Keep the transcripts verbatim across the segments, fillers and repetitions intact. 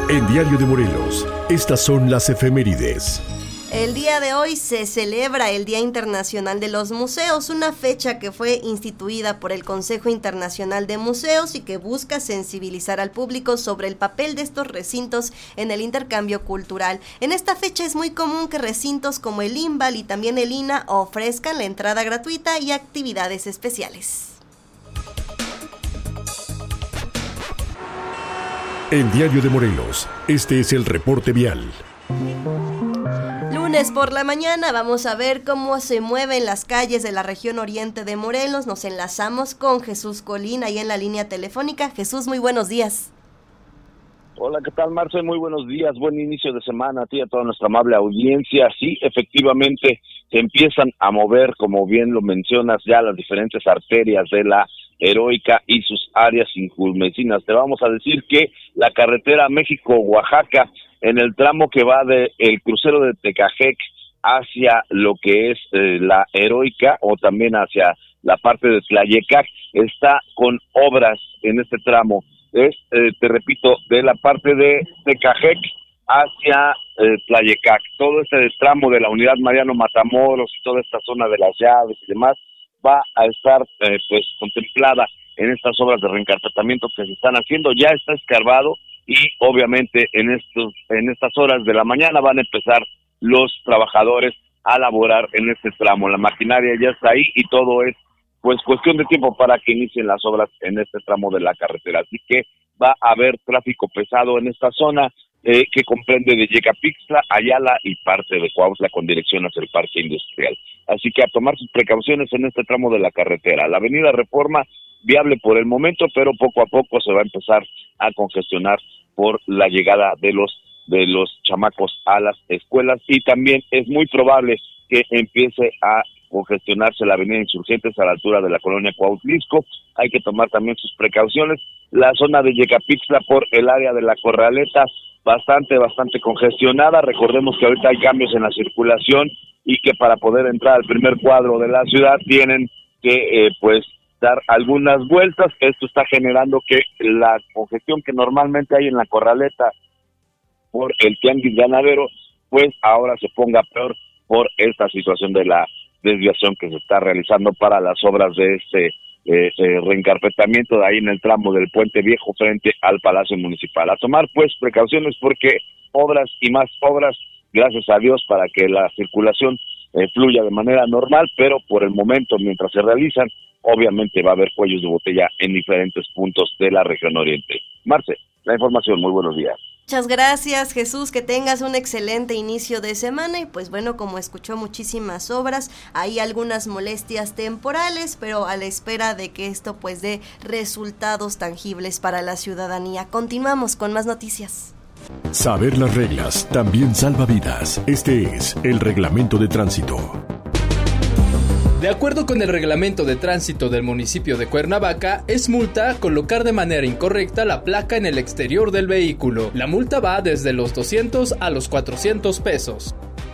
En Diario de Morelos, estas son las efemérides. El día de hoy se celebra el Día Internacional de los Museos, una fecha que fue instituida por el Consejo Internacional de Museos y que busca sensibilizar al público sobre el papel de estos recintos en el intercambio cultural. En esta fecha es muy común que recintos como el INVAL y también el INAH ofrezcan la entrada gratuita y actividades especiales. En Diario de Morelos, este es el reporte vial. Lunes por la mañana vamos a ver cómo se mueven las calles de la región oriente de Morelos. Nos enlazamos con Jesús Colín ahí en la línea telefónica. Jesús, muy buenos días. Hola, ¿qué tal, Marce? Muy buenos días, buen inicio de semana a ti y a toda nuestra amable audiencia. Sí, efectivamente, se empiezan a mover, como bien lo mencionas, ya las diferentes arterias de la Heroica y sus áreas circunvecinas. Te vamos a decir que la carretera México-Oaxaca, en el tramo que va del crucero de Tecajec hacia lo que es eh, la Heroica o también hacia la parte de Tlayecac, está con obras en este tramo. Es, eh, te repito, de la parte de Tecajec hacia eh, Tlayecac. Todo este tramo de la unidad Mariano Matamoros y toda esta zona de las llaves y demás va a estar eh, pues contemplada en estas obras de reencarpetamiento que se están haciendo. Ya está escarbado y obviamente en estos en estas horas de la mañana van a empezar los trabajadores a laborar en este tramo. La maquinaria ya está ahí y todo es pues cuestión de tiempo para que inicien las obras en este tramo de la carretera. Así que va a haber tráfico pesado en esta zona eh, que comprende de Yecapixtla, Ayala y parte de Cuautla con dirección hacia el parque industrial. Así que a tomar sus precauciones en este tramo de la carretera. La avenida Reforma, viable por el momento, pero poco a poco se va a empezar a congestionar por la llegada de los de los chamacos a las escuelas y también es muy probable que empiece a congestionarse la avenida Insurgentes a la altura de la colonia Cuautlisco. Hay que tomar también sus precauciones. La zona de Yecapixtla por el área de la Corraleta, bastante, bastante congestionada. Recordemos que ahorita hay cambios en la circulación y que para poder entrar al primer cuadro de la ciudad tienen que, eh, pues, dar algunas vueltas. Esto está generando que la congestión que normalmente hay en la Corraleta por el tianguis ganadero, pues ahora se ponga peor por esta situación de la desviación que se está realizando para las obras de este eh, eh, reencarpetamiento de ahí en el tramo del Puente Viejo frente al Palacio Municipal. A tomar pues precauciones porque obras y más obras, gracias a Dios, para que la circulación eh, fluya de manera normal, pero por el momento, mientras se realizan, obviamente va a haber cuellos de botella en diferentes puntos de la región oriente. Marce, la información, muy buenos días. Muchas gracias, Jesús, que tengas un excelente inicio de semana y pues bueno, como escuchó muchísimas obras, hay algunas molestias temporales, pero a la espera de que esto pues dé resultados tangibles para la ciudadanía. Continuamos con más noticias. Saber las reglas también salva vidas. Este es el Reglamento de Tránsito. De acuerdo con el reglamento de tránsito del municipio de Cuernavaca, es multa colocar de manera incorrecta la placa en el exterior del vehículo. La multa va desde los doscientos a los cuatrocientos pesos.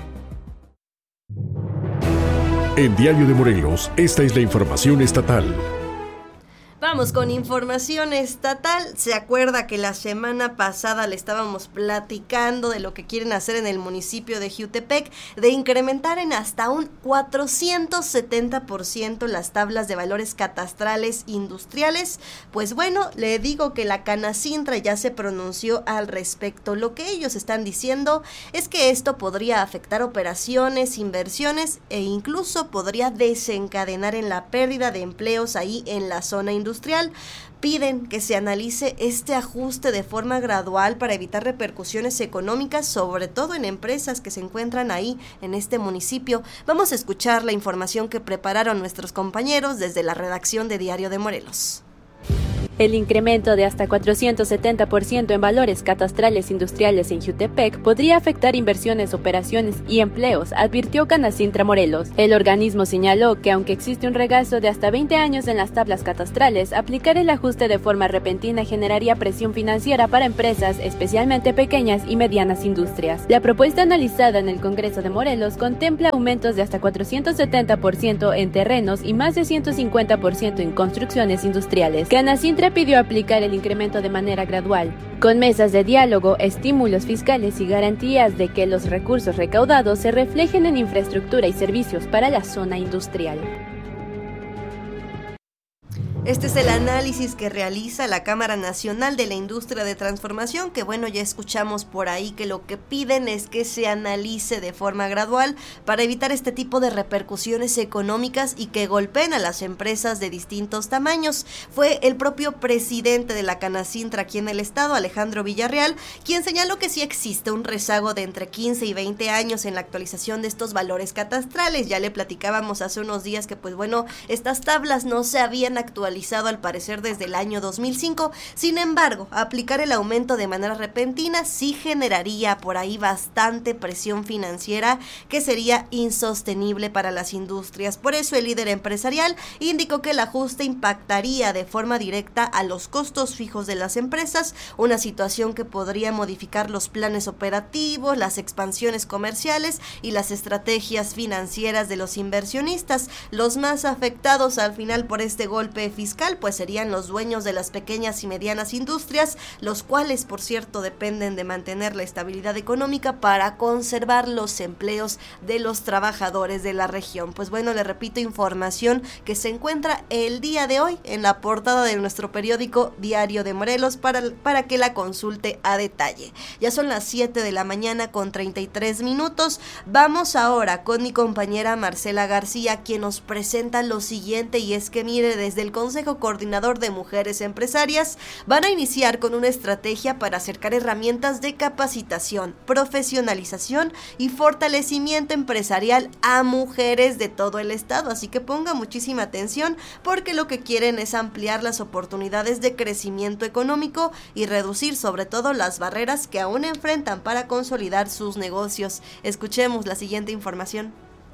En Diario de Morelos, esta es la información estatal. Vamos con información estatal. ¿Se acuerda que la semana pasada le estábamos platicando de lo que quieren hacer en el municipio de Jiutepec, de incrementar en hasta un cuatrocientos setenta por ciento las tablas de valores catastrales industriales? Pues bueno, le digo que la Canacintra ya se pronunció al respecto. Lo que ellos están diciendo es que esto podría afectar operaciones, inversiones e incluso podría desencadenar en la pérdida de empleos ahí en la zona industrial. Piden que se analice este ajuste de forma gradual para evitar repercusiones económicas, sobre todo en empresas que se encuentran ahí en este municipio. Vamos a escuchar la información que prepararon nuestros compañeros desde la redacción de Diario de Morelos. El incremento de hasta cuatrocientos setenta por ciento en valores catastrales industriales en Jiutepec podría afectar inversiones, operaciones y empleos, advirtió Canacintra Morelos. El organismo señaló que aunque existe un regazo de hasta veinte años en las tablas catastrales, aplicar el ajuste de forma repentina generaría presión financiera para empresas, especialmente pequeñas y medianas industrias. La propuesta analizada en el Congreso de Morelos contempla aumentos de hasta cuatrocientos setenta por ciento en terrenos y más de ciento cincuenta por ciento en construcciones industriales. Canacintra pidió aplicar el incremento de manera gradual, con mesas de diálogo, estímulos fiscales y garantías de que los recursos recaudados se reflejen en infraestructura y servicios para la zona industrial. Este es el análisis que realiza la Cámara Nacional de la Industria de Transformación, que bueno, ya escuchamos por ahí que lo que piden es que se analice de forma gradual para evitar este tipo de repercusiones económicas y que golpeen a las empresas de distintos tamaños. Fue el propio presidente de la Canacintra aquí en el estado, Alejandro Villarreal, quien señaló que sí existe un rezago de entre quince y veinte años en la actualización de estos valores catastrales. Ya le platicábamos hace unos días que pues bueno, estas tablas no se habían actualizado al parecer desde el año dos mil cinco. Sin embargo, aplicar el aumento de manera repentina sí generaría por ahí bastante presión financiera que sería insostenible para las industrias. Por eso el líder empresarial indicó que el ajuste impactaría de forma directa a los costos fijos de las empresas, una situación que podría modificar los planes operativos, las expansiones comerciales y las estrategias financieras de los inversionistas. Los más afectados al final por este golpe fiscal pues serían los dueños de las pequeñas y medianas industrias, los cuales por cierto dependen de mantener la estabilidad económica para conservar los empleos de los trabajadores de la región. Pues bueno, le repito, información que se encuentra el día de hoy en la portada de nuestro periódico Diario de Morelos para, para que la consulte a detalle. Ya son las siete de la mañana con treinta y tres minutos. Vamos ahora con mi compañera Marcela García, quien nos presenta lo siguiente, y es que mire, desde el Consejo Coordinador de Mujeres Empresarias van a iniciar con una estrategia para acercar herramientas de capacitación, profesionalización y fortalecimiento empresarial a mujeres de todo el estado. Así que ponga muchísima atención, porque lo que quieren es ampliar las oportunidades de crecimiento económico y reducir sobre todo las barreras que aún enfrentan para consolidar sus negocios. Escuchemos la siguiente información.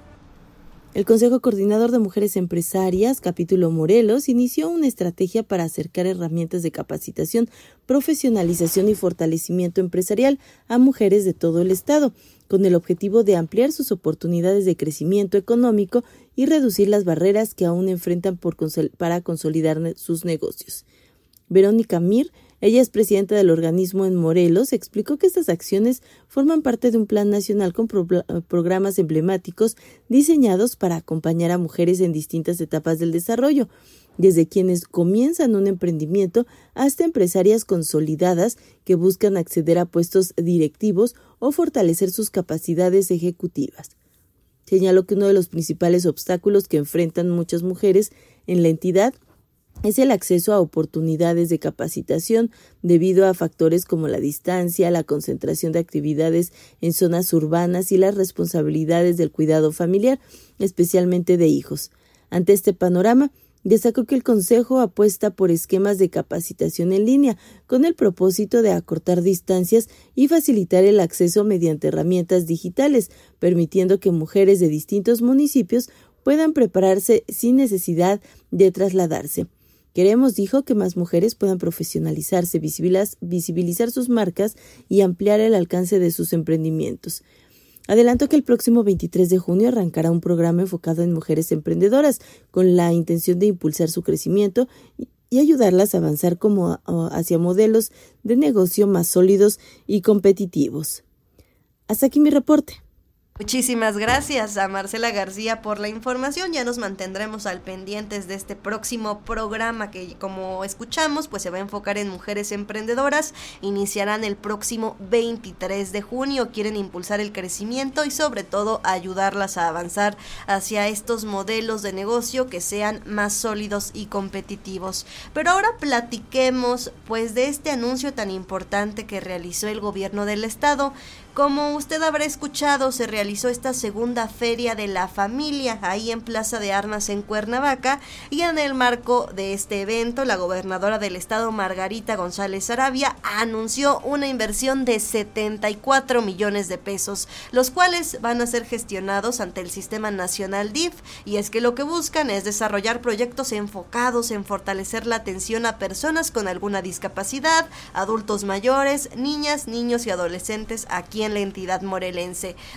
El Consejo Coordinador de Mujeres Empresarias, capítulo Morelos, inició una estrategia para acercar herramientas de capacitación, profesionalización y fortalecimiento empresarial a mujeres de todo el estado, con el objetivo de ampliar sus oportunidades de crecimiento económico y reducir las barreras que aún enfrentan por consol- para consolidar ne- sus negocios. Verónica Mir, ella es presidenta del organismo en Morelos, explicó que estas acciones forman parte de un plan nacional con pro- programas emblemáticos diseñados para acompañar a mujeres en distintas etapas del desarrollo, desde quienes comienzan un emprendimiento hasta empresarias consolidadas que buscan acceder a puestos directivos o fortalecer sus capacidades ejecutivas. Señaló que uno de los principales obstáculos que enfrentan muchas mujeres en la entidad es el acceso a oportunidades de capacitación debido a factores como la distancia, la concentración de actividades en zonas urbanas y las responsabilidades del cuidado familiar, especialmente de hijos. Ante este panorama, destacó que el Consejo apuesta por esquemas de capacitación en línea con el propósito de acortar distancias y facilitar el acceso mediante herramientas digitales, permitiendo que mujeres de distintos municipios puedan prepararse sin necesidad de trasladarse. Queremos, dijo, que más mujeres puedan profesionalizarse, visibilizar sus marcas y ampliar el alcance de sus emprendimientos. Adelantó que el próximo veintitrés de junio arrancará un programa enfocado en mujeres emprendedoras con la intención de impulsar su crecimiento y ayudarlas a avanzar como hacia modelos de negocio más sólidos y competitivos. Hasta aquí mi reporte. Muchísimas gracias a Marcela García por la información. Ya nos mantendremos al pendientes de este próximo programa que, como escuchamos, pues se va a enfocar en mujeres emprendedoras. Iniciarán el próximo veintitrés de junio. Quieren impulsar el crecimiento y sobre todo ayudarlas a avanzar hacia estos modelos de negocio que sean más sólidos y competitivos. Pero ahora platiquemos pues de este anuncio tan importante que realizó el gobierno del estado. Como usted habrá escuchado, se realizó esta segunda Feria de la Familia ahí en Plaza de Armas en Cuernavaca, y en el marco de este evento la gobernadora del estado, Margarita González Arabia, anunció una inversión de setenta y cuatro millones de pesos, los cuales van a ser gestionados ante el Sistema Nacional D I F, y es que lo que buscan es desarrollar proyectos enfocados en fortalecer la atención a personas con alguna discapacidad, adultos mayores, niñas, niños y adolescentes aquí en la entidad morelense. Durante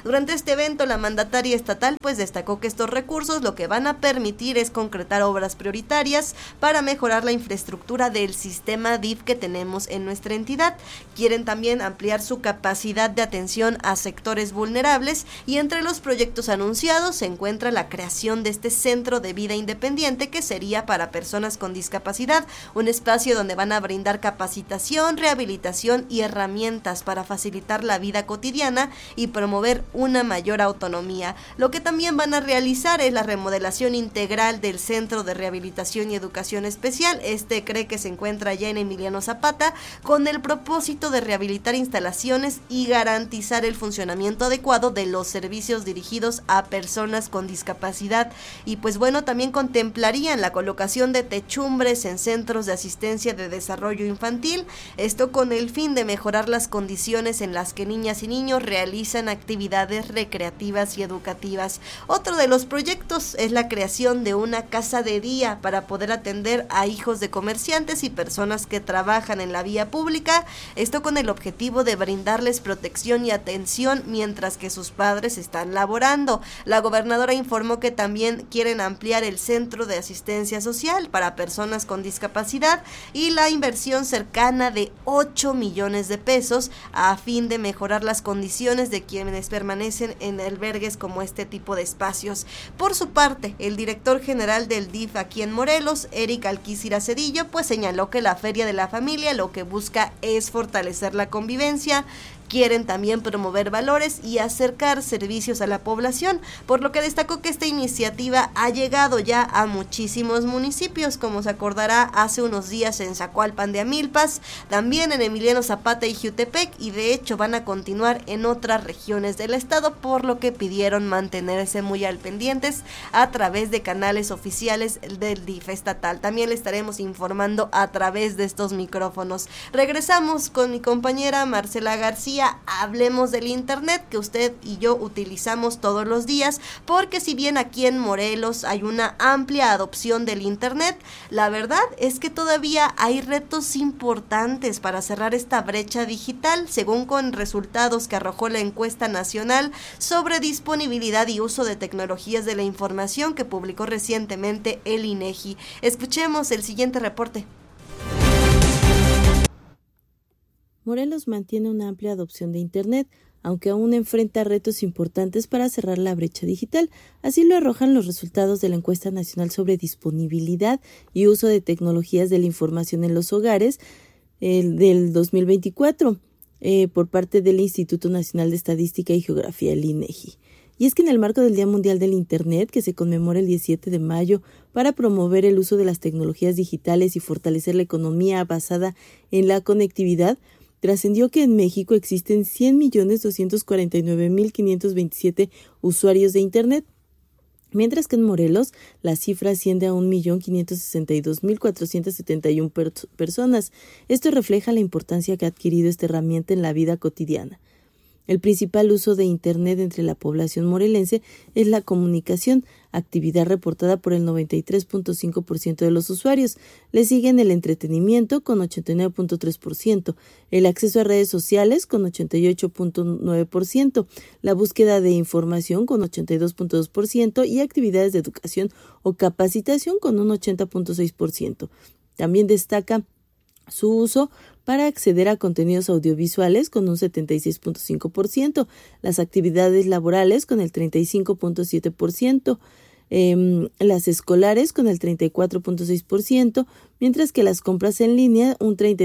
este evento, la mandataria estatal pues destacó que estos recursos lo que van a permitir es concretar obras prioritarias para mejorar la infraestructura del sistema D I F que tenemos en nuestra entidad. Quieren también ampliar su capacidad de atención a sectores vulnerables y entre los proyectos anunciados se encuentra la creación de este centro de vida independiente que sería para personas con discapacidad, un espacio donde van a brindar capacitación, rehabilitación y herramientas para facilitar la vida cotidiana y promover una mayor autonomía. Lo que también van a realizar es la remodelación integral del Centro de Rehabilitación y Educación Especial. Este cree que se encuentra ya en Emiliano Zapata con el propósito de rehabilitar instalaciones y garantizar el funcionamiento adecuado de los servicios dirigidos a personas con discapacidad. Y pues bueno, también contemplarían la colocación de techumbres en centros de asistencia de desarrollo infantil, esto con el fin de mejorar las condiciones en las que niñas y niños realizan actividades recreativas y educativas. Otro de los proyectos es la creación de una casa de día para poder atender a hijos de comerciantes y personas que trabajan en la vía pública, esto con el objetivo de brindarles protección y atención mientras que sus padres están laborando. La gobernadora informó que también quieren ampliar el centro de asistencia social para personas con discapacidad y la inversión cercana de ocho millones de pesos a fin de mejorar las condiciones de quienes permanecen en albergues como este tipo de espacios. Por su parte, el director general del D I F aquí en Morelos, Eric Alquicira Cedillo, pues señaló que la Feria de la Familia lo que busca es fortalecer la convivencia. Quieren también promover valores y acercar servicios a la población, por lo que destacó que esta iniciativa ha llegado ya a muchísimos municipios, como se acordará hace unos días en Zacualpan de Amilpas, también en Emiliano Zapata y Jiutepec, y de hecho van a continuar en otras regiones del estado, por lo que pidieron mantenerse muy al pendientes a través de canales oficiales del D I F estatal. También le estaremos informando a través de estos micrófonos. Regresamos con mi compañera Marcela García. Hablemos del internet que usted y yo utilizamos todos los días, porque si bien aquí en Morelos hay una amplia adopción del internet, la verdad es que todavía hay retos importantes para cerrar esta brecha digital, según con resultados que arrojó la encuesta nacional sobre disponibilidad y uso de tecnologías de la información que publicó recientemente el INEGI. Escuchemos el siguiente reporte. Morelos mantiene una amplia adopción de Internet, aunque aún enfrenta retos importantes para cerrar la brecha digital. Así lo arrojan los resultados de la encuesta nacional sobre disponibilidad y uso de tecnologías de la información en los hogares eh, del dos mil veinticuatro eh, por parte del Instituto Nacional de Estadística y Geografía, el INEGI. Y es que en el marco del Día Mundial del Internet, que se conmemora el diecisiete de mayo, para promover el uso de las tecnologías digitales y fortalecer la economía basada en la conectividad, trascendió que en México existen cien millones doscientos cuarenta y nueve mil quinientos veintisiete usuarios de Internet, mientras que en Morelos la cifra asciende a un millón quinientos sesenta y dos mil cuatrocientas setenta y una per- personas. Esto refleja la importancia que ha adquirido esta herramienta en la vida cotidiana. El principal uso de Internet entre la población morelense es la comunicación, actividad reportada por el noventa y tres punto cinco por ciento de los usuarios. Le siguen el entretenimiento con ochenta y nueve punto tres por ciento, el acceso a redes sociales con ochenta y ocho punto nueve por ciento, la búsqueda de información con ochenta y dos punto dos por ciento y actividades de educación o capacitación con un ochenta punto seis por ciento. También destaca su uso para acceder a contenidos audiovisuales con un setenta y seis punto cinco por ciento, las actividades laborales con el treinta y cinco punto siete por ciento, eh, las escolares con el treinta y cuatro punto seis por ciento, mientras que las compras en línea un treinta y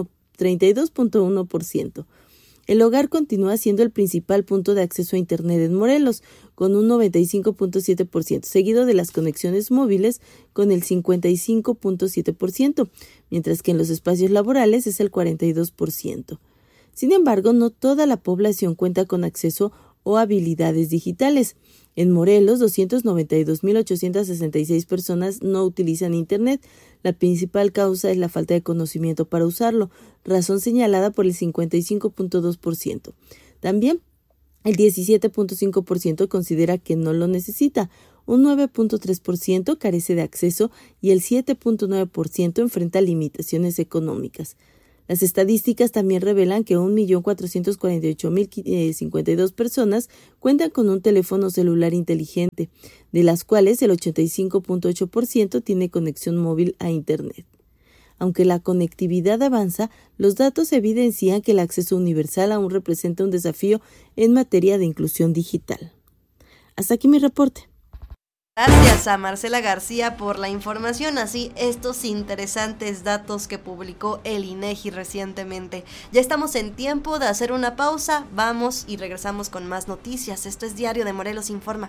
dos punto uno por ciento. El hogar continúa siendo el principal punto de acceso a Internet en Morelos, con un noventa y cinco punto siete por ciento, seguido de las conexiones móviles con el cincuenta y cinco punto siete por ciento, mientras que en los espacios laborales es el cuarenta y dos por ciento. Sin embargo, no toda la población cuenta con acceso o habilidades digitales. En Morelos, doscientos noventa y dos mil ochocientas sesenta y seis personas no utilizan Internet. La principal causa es la falta de conocimiento para usarlo, razón señalada por el cincuenta y cinco punto dos por ciento. También, el diecisiete punto cinco por ciento considera que no lo necesita, un nueve punto tres por ciento carece de acceso y el siete punto nueve por ciento enfrenta limitaciones económicas. Las estadísticas también revelan que un millón cuatrocientos cuarenta y ocho mil cincuenta y dos personas cuentan con un teléfono celular inteligente, de las cuales el ochenta y cinco punto ocho por ciento tiene conexión móvil a Internet. Aunque la conectividad avanza, los datos evidencian que el acceso universal aún representa un desafío en materia de inclusión digital. Hasta aquí mi reporte. Gracias a Marcela García por la información, así estos interesantes datos que publicó el INEGI recientemente. Ya estamos en tiempo de hacer una pausa, vamos y regresamos con más noticias. Esto es Diario de Morelos Informa.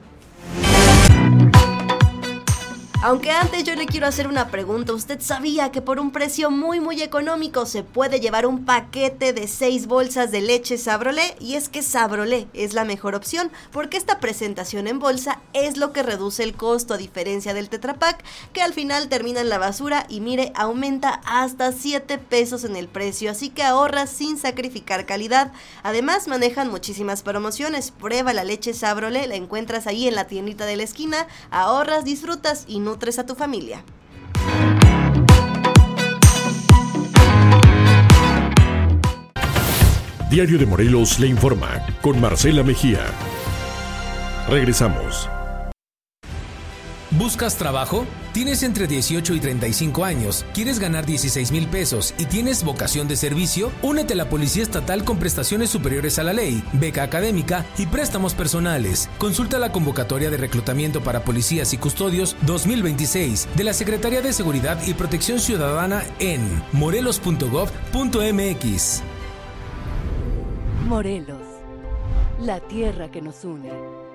Aunque antes yo le quiero hacer una pregunta. ¿Usted sabía que por un precio muy muy económico se puede llevar un paquete de seis bolsas de leche Sabrolé? Y es que Sabrolé es la mejor opción porque esta presentación en bolsa es lo que reduce el costo, a diferencia del Tetra Pak, que al final termina en la basura y mire, aumenta hasta siete pesos en el precio, así que ahorras sin sacrificar calidad. Además manejan muchísimas promociones. Prueba la leche Sabrolé, la encuentras ahí en la tiendita de la esquina, ahorras, disfrutas y nutres a tu familia. Diario de Morelos le informa con Marcela Mejía. Regresamos. ¿Buscas trabajo? ¿Tienes entre dieciocho y treinta y cinco años? ¿Quieres ganar dieciséis mil pesos y tienes vocación de servicio? Únete a la Policía Estatal con prestaciones superiores a la ley, beca académica y préstamos personales. Consulta la convocatoria de reclutamiento para policías y custodios dos mil veintiséis de la Secretaría de Seguridad y Protección Ciudadana en morelos punto gob punto m x. Morelos, la tierra que nos une.